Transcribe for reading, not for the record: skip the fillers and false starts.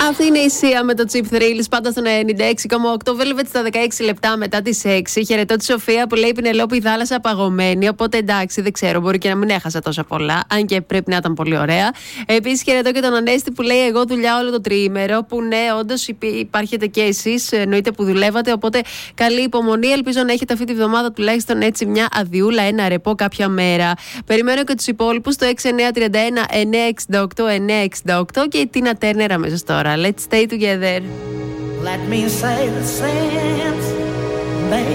Αυτή είναι η Σία με το Cheap Thrills, πάντα στο 96,8. Velvet στα 16 λεπτά μετά τις 6. Χαιρετώ τη Σοφία που λέει η Πινελόπη θάλασσα παγωμένη. Οπότε εντάξει, δεν ξέρω, μπορεί και να μην έχασα τόσα πολλά. Αν και πρέπει να ήταν πολύ ωραία. Επίσης χαιρετώ και τον Ανέστη που λέει εγώ δουλειά όλο το τριήμερο. Που ναι, όντως υπάρχετε και εσείς. Εννοείται που δουλεύατε. Οπότε καλή υπομονή. Ελπίζω να έχετε αυτή τη βδομάδα τουλάχιστον έτσι μια αδειούλα, ένα ρεπό κάποια μέρα. Περιμένω και τους υπόλοιπους στο 6931 968 968 και η Τίνα Τέρνερ αμέσως τώρα. Let's stay together. Let me say the same.